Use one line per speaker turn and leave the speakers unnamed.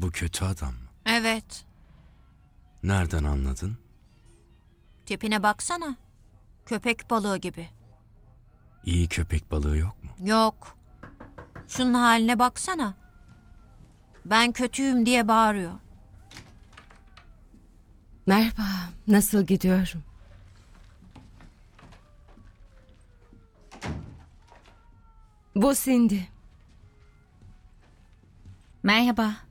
Bu kötü adam mı?
Evet.
Nereden anladın?
Tipine baksana. Köpek balığı gibi.
İyi köpek balığı yok mu?
Yok. Şunun haline baksana. Ben kötüyüm diye bağırıyor.
Merhaba, nasıl gidiyor? Bu Cindy.
Merhaba.